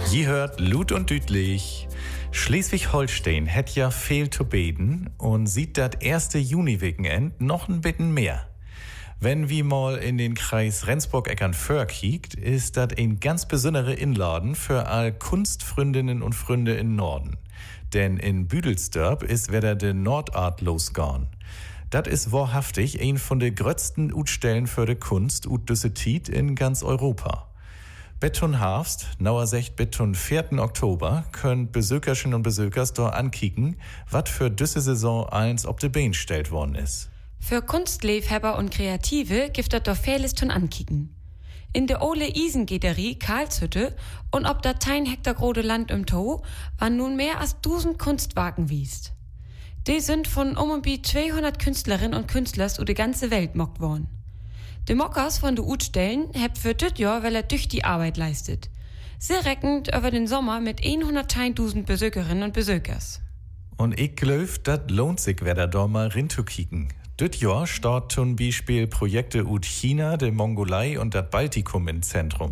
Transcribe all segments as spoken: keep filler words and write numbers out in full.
Je hört Lut und Dütlich. Schleswig-Holstein hätt ja viel zu beten und sieht dat erste Juni-Wochenend noch ein bisschen mehr. Wenn wir mal in den Kreis Rendsburg-Eckernförde kiekt, ist dat ein ganz besondere Inladen für all Kunstfreundinnen und Freunde in Norden. Denn in Büdelsdorp ist wieder de Nordart losgegangen. Dat is wahrhaftig ein von de grötzten Utstellen für de Kunst ut düsse Tiet in ganz Europa. Beton Harfst, nauer secht Beton vierten Oktober, könnt Besökerchen und Besökers dort ankicken, wat für düsse Saison eins ob de Bein stellt worden is. Für Kunstliebhaber und Kreative gibt dat doch vieles tun ankicken. In der Ole Isengederie Karlshütte und ob dat ein Hektar grode Land im Tau, waren nun mehr als tausend Kunstwagen wiest. Die sind von um und bi zweihundert Künstlerinnen und Künstlers u de ganze Welt mockt worden. De Mockers von de Utstellen heb für dit Jahr, weil er durch die Arbeit leistet. Sehr reckend über den Sommer mit hunderttausend Besökerinnen und Besökers. Und ich glaub, dat lohnt sich, wer da mal rinzukicken. Dit Jahr steht zum Beispiel Projekte ut China, de Mongolei und dat Baltikum im Zentrum.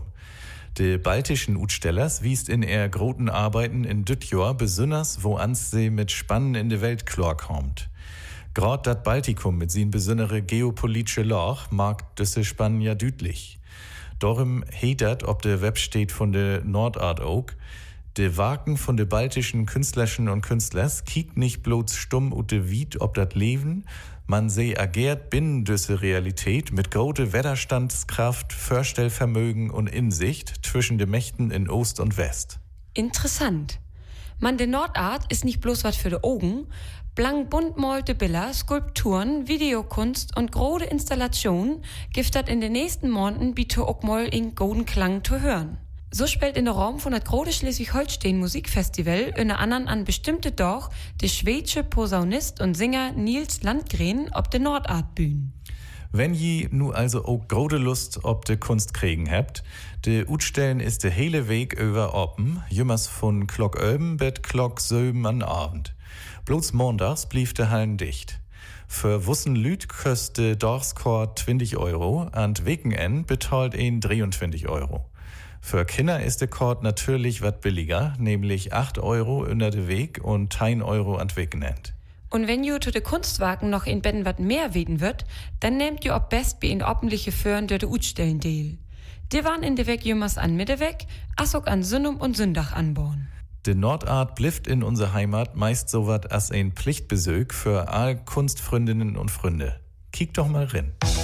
De baltischen Utstellers wiest in er groten Arbeiten in dit Jahr besonders, wo ans sie mit Spannen in de Welt klarkommt. Grad dat Baltikum mit sin besondere geopolitische Lach mag düsse Spannen ja dütlich. Darum hetet, ob de Web steht von de Nordart ook, de Waken von de baltischen Künstlerchen und Künstlers kiekt nicht bloß stumm ut de Wied ob dat Leben, man seh agiert binnen düsse Realität mit grote Widerstandskraft, Vorstellvermögen und Insicht zwischen de Mächten in Ost und West. Interessant. Man, de Nordart ist nicht bloß wat für de Augen, blank bunt malte Bilder, Skulpturen, Videokunst und grode Installationen gibt dat in den nächsten Monaten bitte auch mal in golden Klang zu hören. So spielt in der Raum von dat grode Schleswig-Holstein Musikfestival unter anderem an bestimmte Doch der schwedische Posaunist und Singer Nils Landgren ob de Nordart bühnen. Wenn je nu also auch grode Lust ob de Kunst kriegen habt, de Utstellen ist de hele Weg über open, jümmers von Glock öben bet Glock söben an Abend. Bloß montags blieb de Hallen dicht. Für wussen Lüt köste Dorfskort zwanzig Euro, an Wochenend betalt ein dreiundzwanzig Euro. Für Kinder ist der Kort natürlich wat billiger, nämlich acht Euro unter de Weg und ein Euro an Wochenend. Und wenn ju zu de Kunstwagen noch in Betten wat mehr weden wird, dann nehmt ju ob best bei in ordentliche Föhren der de Utstellen deal. Die waren in de Weg jümmers an Mitteweg, as auch an Sünnum und Sündach anbauen. De Nordart blifft in unserer Heimat meist so wat as ein Pflichtbesög für all Kunstfreundinnen und Freunde. Kiek doch mal rein.